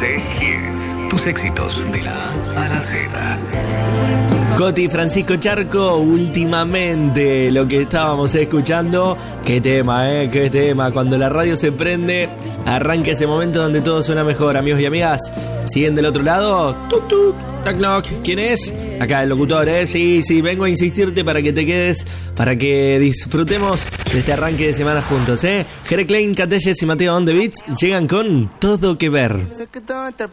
C Hits. Tus éxitos de la A a la Z. Coti, Francisco Charco, últimamente lo que estábamos escuchando. Qué tema, qué tema. Cuando la radio se prende, arranca ese momento donde todo suena mejor. Amigos y amigas, ¿siguen del otro lado? Tuk, tuk, knock, knock. ¿Quién es? Acá el locutor, Sí, vengo a insistirte para que te quedes, para que disfrutemos de este arranque de semana juntos, Jere Klein, Catelles y Mateo On The Beats llegan con Todo Que Ver. Sé que te va a estar